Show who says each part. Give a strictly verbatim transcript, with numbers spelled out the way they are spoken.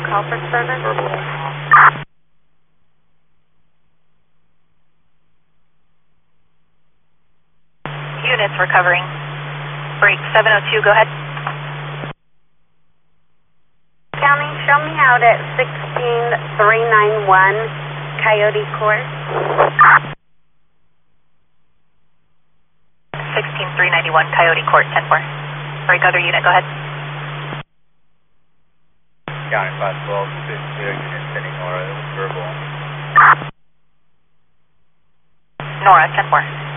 Speaker 1: call for service.
Speaker 2: Verbal.
Speaker 3: Units recovering. Break seven oh two, go ahead.
Speaker 1: County, show me out at sixteen three ninety-one Coyote Court.
Speaker 3: sixteen three ninety-one Coyote Court, ten four. Break other unit, go ahead.
Speaker 2: County five twelve, six zero, unit sending Nora, verbal.
Speaker 3: Nora, ten four.